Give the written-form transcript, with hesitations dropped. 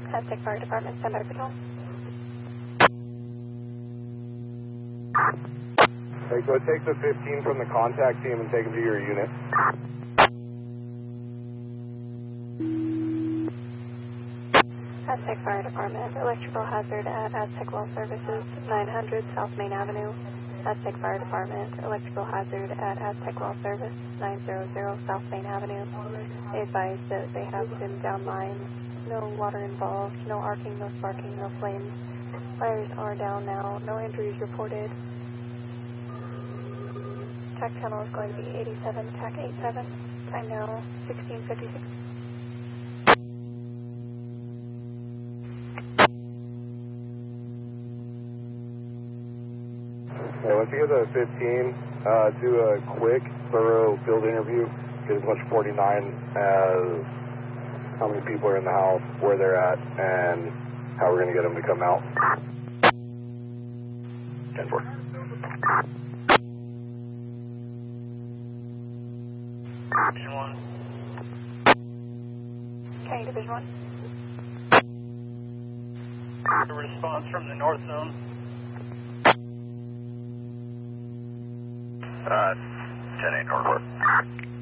Aztec Fire Department, standby patrol. Okay, so take the 15 from the contact team and take them to your unit. Aztec Fire Department, electrical hazard at Aztec Well Services, 900 South Main Avenue. Aztec Fire Department, electrical hazard at Aztec Well Service, 900 South Main Avenue. They advise that they have dimmed down lines, no water involved, no arcing, no sparking, no flames. Fires are down now, no injuries reported. TAC channel is going to be 87, TAC 87. Time now, 16:56. Okay, once you get the 15, do a quick, thorough field interview. Get as much 49 as how many people are in the house, where they're at, and how we're going to get them to come out. 10-4. Division 1. Okay, Division 1. A response from the north zone. 10-8 northward.